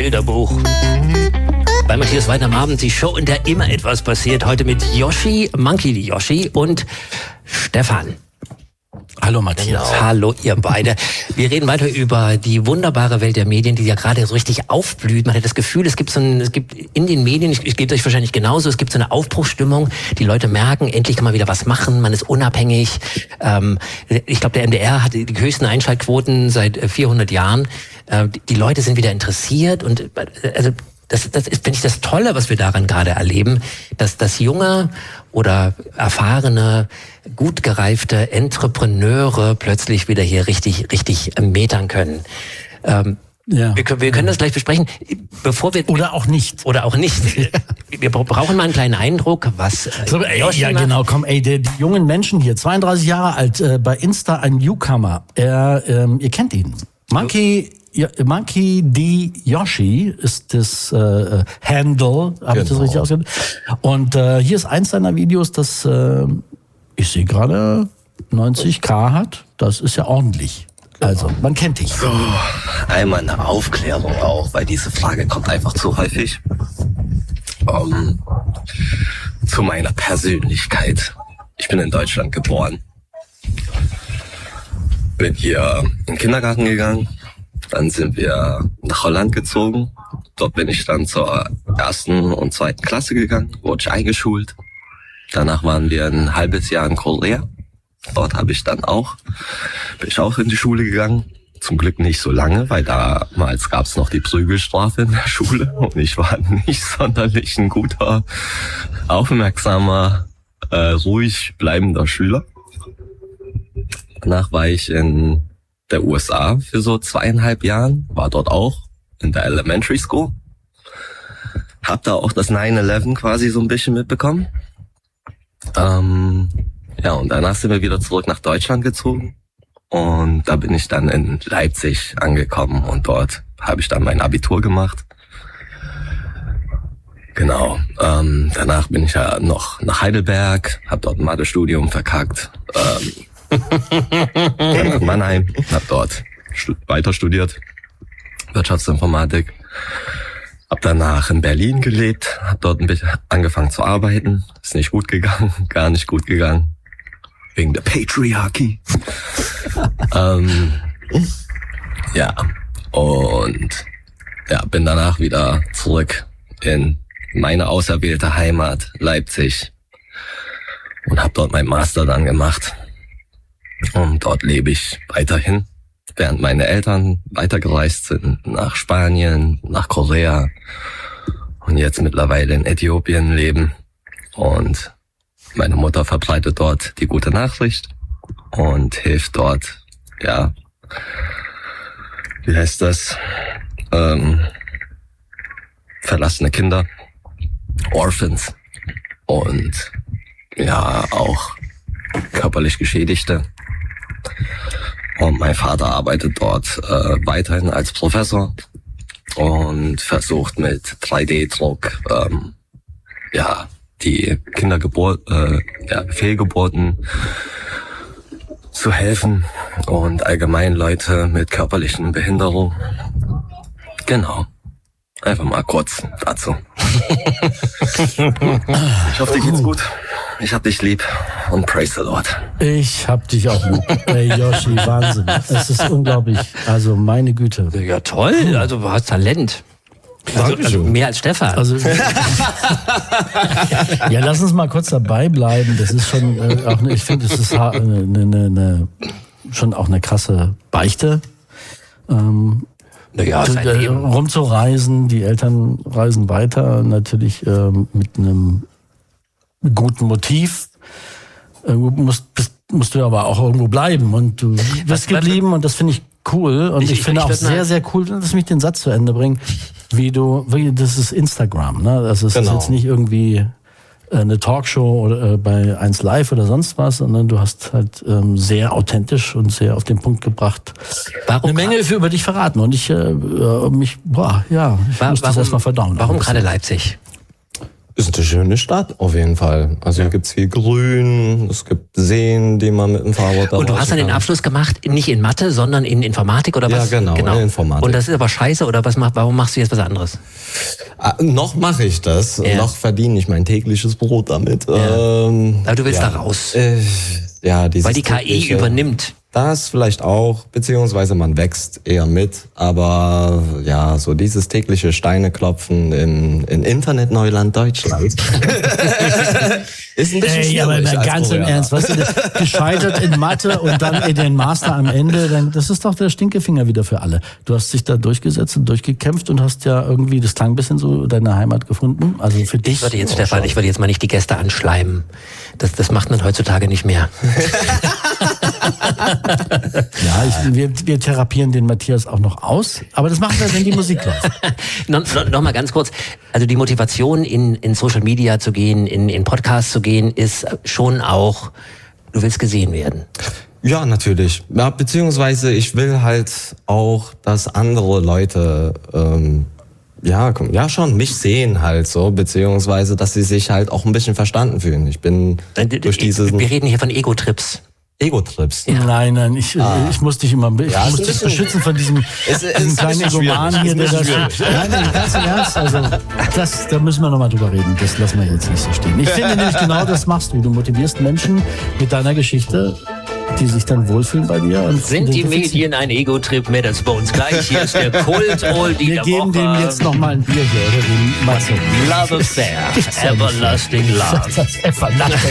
Bilderbuch. Bei Matthias Weidner am Abend die Show, in der immer etwas passiert. Heute mit Yoshi, Monkey Yoshi und Stefan. Hallo Matthias. Genau. Hallo ihr beide. Wir reden weiter über die wunderbare Welt der Medien, die ja gerade so richtig aufblüht. Man hat das Gefühl, es gibt in den Medien, ich gebe euch wahrscheinlich genauso, es gibt so eine Aufbruchsstimmung. Die Leute merken, endlich kann man wieder was machen, man ist unabhängig. Ich glaube, der MDR hat die höchsten Einschaltquoten seit 400 Jahren. Die Leute sind wieder interessiert und also das ist, finde ich, das Tolle, was wir daran gerade erleben, dass junge oder erfahrene, gut gereifte Entrepreneure plötzlich wieder hier richtig metern können. Ja. Wir können das gleich besprechen, bevor wir... Oder auch nicht. Oder auch nicht. Wir brauchen mal einen kleinen Eindruck, was ja, genau, komm, die jungen Menschen hier, 32 Jahre alt, bei Insta ein Newcomer. Ihr kennt ihn. Monkey D. Yoshi ist das Handle, habe ich das richtig ausgedrückt. Und hier ist eins seiner Videos, das ich sehe gerade 90.000 hat. Das ist ja ordentlich. Also, man kennt dich. So, einmal eine Aufklärung auch, weil diese Frage kommt einfach zu häufig. Zu meiner Persönlichkeit. Ich bin in Deutschland geboren. Bin hier in den Kindergarten gegangen. Dann sind wir nach Holland gezogen. Dort bin ich dann zur 1. und 2. Klasse gegangen, wurde ich eingeschult. Danach waren wir ein halbes Jahr in Korea. Dort bin ich auch in die Schule gegangen. Zum Glück nicht so lange, weil damals gab es noch die Prügelstrafe in der Schule. Und ich war nicht sonderlich ein guter, aufmerksamer, ruhig bleibender Schüler. Danach war ich in der USA für so 2,5 Jahren, war dort auch in der Elementary School. Hab da auch das 9/11 quasi so ein bisschen mitbekommen. Ja, und danach sind wir wieder zurück nach Deutschland gezogen. Und da bin ich dann in Leipzig angekommen und dort habe ich dann mein Abitur gemacht. Genau. Danach bin ich ja noch nach Heidelberg, habe dort ein Mathestudium verkackt. In Mannheim, habe dort weiter studiert, Wirtschaftsinformatik. Hab danach in Berlin gelebt, hab dort ein bisschen angefangen zu arbeiten. Ist nicht gut gegangen, gar nicht gut gegangen. Wegen der Patriarchy. Ja, und ja, bin danach wieder zurück in meine auserwählte Heimat, Leipzig. Und hab dort meinen Master dann gemacht. Und dort lebe ich weiterhin, während meine Eltern weitergereist sind nach Spanien, nach Korea und jetzt mittlerweile in Äthiopien leben. Und meine Mutter verbreitet dort die gute Nachricht und hilft dort, ja, wie heißt das, verlassene Kinder, Orphans und ja, auch körperlich Geschädigte. Und mein Vater arbeitet dort weiterhin als Professor und versucht mit 3D-Druck die Fehlgeburten zu helfen und allgemein Leute mit körperlichen Behinderungen. Genau. Einfach mal kurz dazu. Ich hoffe, dir geht's gut. Ich hab dich lieb und praise the Lord. Ich hab dich auch lieb. Ey, Yoshi, Wahnsinn. Es ist unglaublich. Also, meine Güte. Ja, toll. Also, du hast Talent. Also mehr als Stefan. Also, ja, lass uns mal kurz dabei bleiben. Das ist schon auch, ich finde, es ist schon auch eine krasse Beichte. Naja, rumzureisen, die Eltern reisen weiter, natürlich mit einem guten Motiv. Musst du aber auch irgendwo bleiben und du bist geblieben und das finde ich cool und ich finde auch sehr, sehr cool, dass mich den Satz zu Ende bringen, das ist Instagram, ne? Das ist jetzt nicht irgendwie eine Talkshow oder bei 1 Live oder sonst was, sondern du hast halt sehr authentisch und sehr auf den Punkt gebracht, eine Menge über dich verraten und ich muss das erstmal verdauen. Warum gerade Leipzig? Ist eine schöne Stadt, auf jeden Fall. Also hier gibt's viel Grün, es gibt Seen, die man mit dem Fahrrad Und du hast dann den Abschluss gemacht, nicht in Mathe, sondern in Informatik oder was? Ja, genau. In Informatik. Und das ist aber scheiße oder warum machst du jetzt was anderes? Noch mache ich das, noch verdiene ich mein tägliches Brot damit. Ja. Aber du willst da raus. Ja, weil die KI übernimmt. Das vielleicht auch, beziehungsweise man wächst eher mit, aber ja, so dieses tägliche Steineklopfen in Internetneuland Deutschland ist ein bisschen schwierig. Aber ganz im Ernst, weißt du, gescheitert in Mathe und dann in den Master am Ende, das ist doch der Stinkefinger wieder für alle. Du hast dich da durchgesetzt und durchgekämpft und hast ja irgendwie, das klang ein bisschen so, deine Heimat gefunden. Also für dich. Stefan, ich würde jetzt mal nicht die Gäste anschleimen. Das macht man heutzutage nicht mehr. Ja, wir therapieren den Matthias auch noch aus, aber das machen wir, wenn die Musik läuft. noch mal ganz kurz, also die Motivation in Social Media zu gehen, in Podcasts zu gehen, ist schon auch, du willst gesehen werden. Ja, natürlich. Ja, beziehungsweise ich will halt auch, dass andere Leute schon mich sehen halt so, beziehungsweise dass sie sich halt auch ein bisschen verstanden fühlen. Ich bin durch wir reden hier von Ego-Trips. Ego-Trips. Ja. Nein, ich muss dich immer ich muss dich beschützen von diesem kleinen Egoman hier, der das. Nein, ganz im Ernst. Also, da müssen wir nochmal drüber reden. Das lassen wir jetzt nicht so stehen. Ich finde nämlich genau das machst du. Du motivierst Menschen mit deiner Geschichte, die sich dann wohlfühlen bei dir. Und sind die Medien ein Ego-Trip mehr? Das ist bei uns gleich. Hier ist der Kult-Oldie der Woche. Wir geben dem jetzt nochmal ein Bier hier, oder dem Matze. Love Affair. Everlasting Love. Das Everlasting